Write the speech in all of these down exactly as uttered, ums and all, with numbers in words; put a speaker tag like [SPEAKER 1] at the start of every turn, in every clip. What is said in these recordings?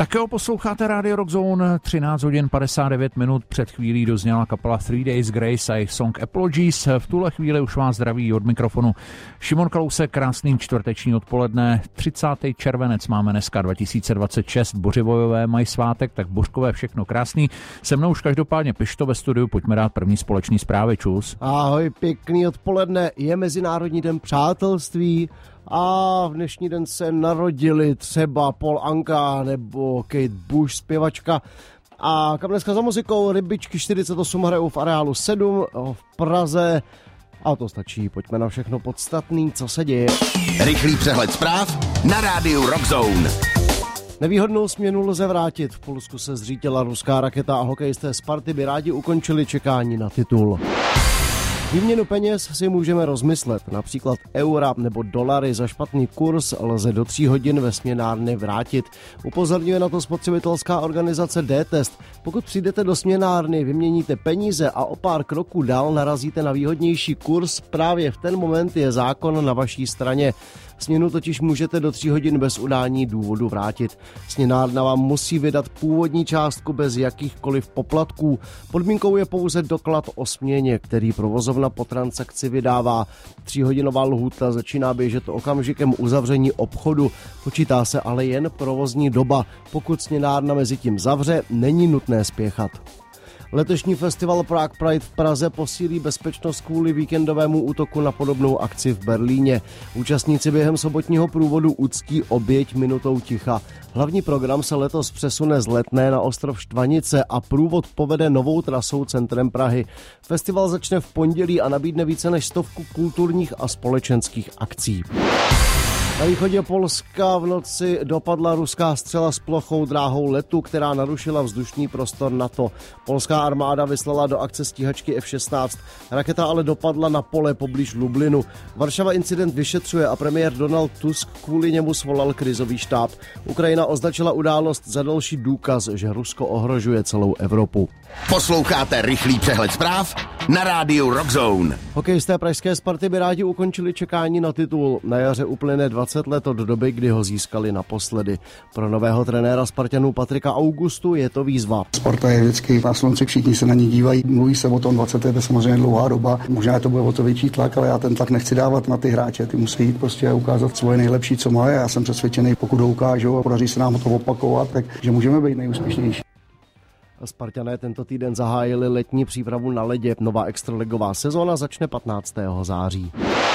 [SPEAKER 1] Tak jo, posloucháte Radio Rock Zone, třináct hodin padesát devět minut, před chvílí dozněla kapela Three Days Grace a jejich song Apologies. V tuhle chvíli už vás zdraví od mikrofonu Šimon Kalousek, krásný čtvrteční odpoledne, třicátý červenec máme dneska dva tisíce dvacet šest, Bořivojové mají svátek, tak Božkové všechno krásný. Se mnou už každopádně Pišto ve studiu, pojďme dát první společný zprávy, čus.
[SPEAKER 2] Ahoj, pěkný odpoledne, je Mezinárodní den přátelství. A v dnešní den se narodili třeba Paul Anka nebo Kate Bush, zpěvačka. A kam dneska za muzikou? Rybičky čtyřicet osm hrajou v areálu sedm v Praze. A to stačí, pojďme na všechno podstatný, co se děje.
[SPEAKER 3] Rychlý přehled zpráv na rádiu Rock Zone.
[SPEAKER 2] Nevýhodnou směnu lze vrátit. V Polsku se zřítila ruská raketa a hokejisté Sparty by rádi ukončili čekání na titul. Výměnu peněz si můžeme rozmyslet, například eura nebo dolary za špatný kurz lze do tří hodin ve směnárně vrátit. Upozorňuje na to spotřebitelská organizace D-Test. Pokud přijdete do směnárny, vyměníte peníze a o pár kroků dál narazíte na výhodnější kurz, právě v ten moment je zákon na vaší straně. Směnu totiž můžete do tří hodin bez udání důvodu vrátit. Směnárna vám musí vydat původní částku bez jakýchkoliv poplatků. Podmínkou je pouze doklad o směně, který provozovna po transakci vydává. Tříhodinová lhůta začíná běžet okamžikem uzavření obchodu. Počítá se ale jen provozní doba. Pokud směnárna mezi tím zavře, není nutné spěchat. Letošní festival Prague Pride v Praze posílí bezpečnost kvůli víkendovému útoku na podobnou akci v Berlíně. Účastníci během sobotního průvodu uctí oběť minutou ticha. Hlavní program se letos přesune z Letné na ostrov Štvanice a průvod povede novou trasou centrem Prahy. Festival začne v pondělí a nabídne více než stovku kulturních a společenských akcí. Na východě Polska v noci dopadla ruská střela s plochou dráhou letu, která narušila vzdušný prostor NATO. Polská armáda vyslala do akce stíhačky F šestnáct. Raketa ale dopadla na pole poblíž Lublinu. Varšava incident vyšetřuje a premiér Donald Tusk kvůli němu svolal krizový štáb. Ukrajina označila událost za další důkaz, že Rusko ohrožuje celou Evropu.
[SPEAKER 3] Posloucháte rychlý přehled zpráv na rádiu Rock Zone.
[SPEAKER 2] Hokejisté pražské Sparty by rádi ukončili čekání na titul. Na jaře uplyne dvacet let od doby, kdy ho získali naposledy. Pro nového trenéra Spartanů Patrika Augustu je to výzva.
[SPEAKER 4] Sparta je vždycky na slunci, všichni se na ní dívají. Mluví se o tom, dvacet let je samozřejmě dlouhá doba. Možná to bude o to větší tlak, ale já ten tlak nechci dávat na ty hráče. Ty musí jít prostě a ukázat svoje nejlepší, co mají. Já jsem přesvědčený, pokud ho ukážou a podaří se nám to opakovat, takže můžeme být nejúspěšnější.
[SPEAKER 2] Spartané tento týden zahájili letní přípravu na ledě. Nová extraligová sezóna začne patnáctého září.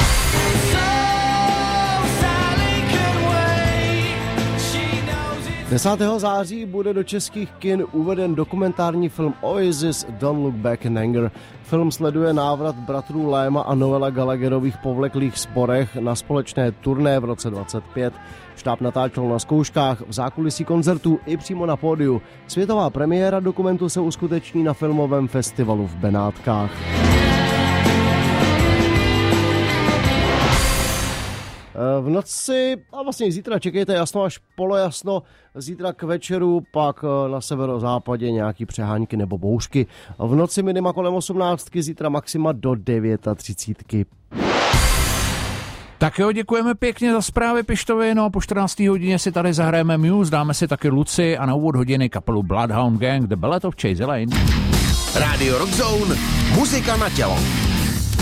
[SPEAKER 2] desátého září bude do českých kin uveden dokumentární film Oasis Don't Look Back in Anger. Film sleduje návrat bratrů Liama a Noela Gallagherových povleklých sporech na společné turné v roce dvacet pět. Štáb natáčel na zkouškách, v zákulisí koncertů i přímo na pódiu. Světová premiéra dokumentu se uskuteční na filmovém festivalu v Benátkách. V noci, a vlastně zítra čekejte jasno až polojasno, zítra k večeru, pak na severozápadě nějaký přehánky nebo bouřky. V noci minima kolem osmnáctky, zítra maxima do třicet devět.
[SPEAKER 1] Tak jo, děkujeme pěkně za zprávy, Pištovi, no a po čtrnácté hodině si tady zahrajeme Muse, dáme si taky Luci a na úvod hodiny kapelu Bloodhound Gang, The Ballet of Chase Elaine.
[SPEAKER 3] Radio Rock Zone, muzika na tělo.